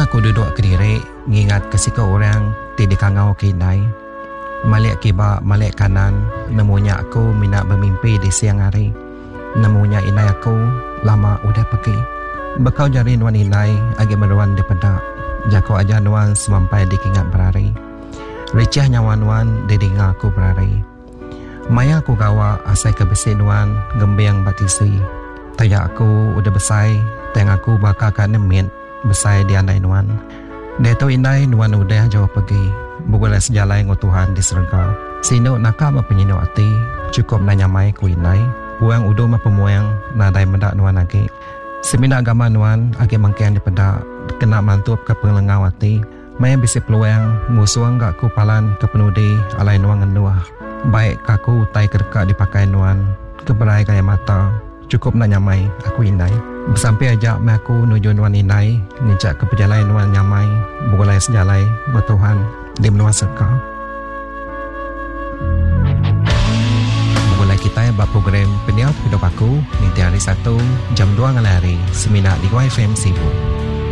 aku duduk kediri, ngingat kesika orang tidak kangau kinai. Malik kiba, malik kanan, nemunya aku minat bermimpi di siang hari. Nemunya inai aku lama udah pergi. Bekau jari nuan inai agi meruan di pedak. Jako aja nuan semampai dikingat berari. Ricah nyawa nuan didinga aku berari. Maya aku gawa asai ke besi nuan gembiang batisi. Tayak aku udah besai, teng aku bakal kan nemit besai di andai nuan. Deto inai nuan udah jauh pergi. Bukanlah sejalai ng Tuhan di surga. Sino nakam penyino ati, cukup nanyamai ku inai. Buang udo mapemuang nadai mendak nuan agi. Semina agama nuan agi mangkian di pedak. Kena mantup ke penglengau ati. Maya bisi peluang musuang gak ku palan ke penudi alai nuang ngenuah. Baik kaku tai kerka dipakai nuan. Keberai gaya mata. Cukup nanyamai aku inai. Sampai ajak me aku nuju nuan inai. Nijak ke pejalai nuan nyamai. Bukanlah sejalai bertuhan di menua serka. Mulai kita buat program Peniaut Hidup Aku di hari 1 jam 2 ngalari Semina di YFM Sibu.